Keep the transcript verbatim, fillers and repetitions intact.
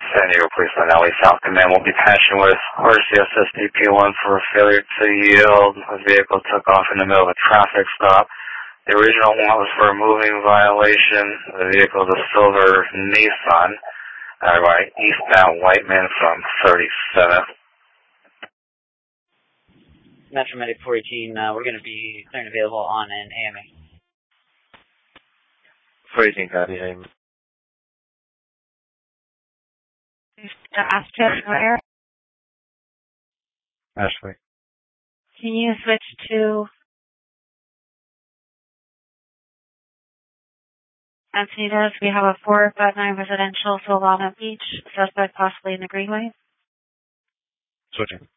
San Diego Police on L A South Command will be patching with R C S S D P one for a failure to yield. A vehicle took off in the middle of a traffic stop. The original one was for a moving violation. The vehicle is a silver Nissan, uh, right, eastbound Whiteman from thirty-seven. Metro Medic four eighteen, uh, we're going to be clearing available on an A M A. four eighteen, copy, A M A. Ashley, where? Ashley. Can you switch to Encinitas? We have a four five nine residential, Solana Beach, suspect possibly in the Greenway. Switching.